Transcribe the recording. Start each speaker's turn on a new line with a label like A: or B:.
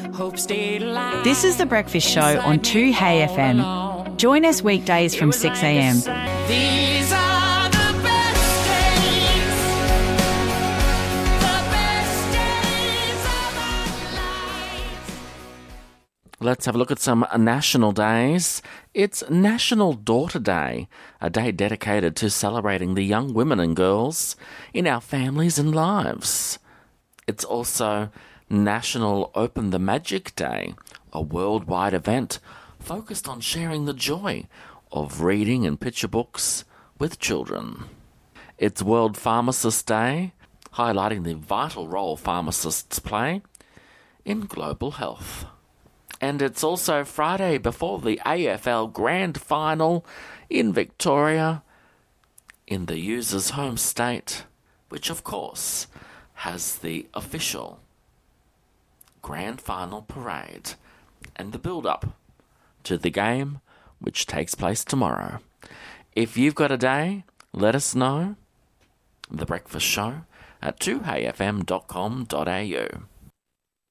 A: Hope stayed alive.
B: This is The Breakfast Show on 2HeyFM. Join us weekdays from 6am.
A: These are the best days. The best days of our lives.
C: Let's have a look at some national days. It's National Daughter Day, a day dedicated to celebrating the young women and girls in our families and lives. It's also National Open the Magic Day, a worldwide event focused on sharing the joy of reading and picture books with children. It's World Pharmacist Day, highlighting the vital role pharmacists play in global health. And it's also Friday before the AFL Grand Final in Victoria, in the user's home state, which of course has the official Grand Final parade and the build-up to the game, which takes place tomorrow. If you've got a day, let us know. The Breakfast Show at 2heyfm.com.au.